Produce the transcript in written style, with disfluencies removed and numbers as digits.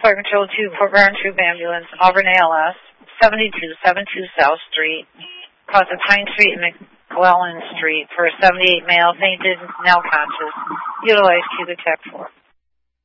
Fire Control 2, Port Round Troop Ambulance, Auburn ALS, 7272 South Street, cross of Pine Street and McClellan Street for a 78 male, fainted, now conscious. Utilize Cubic Tech 4.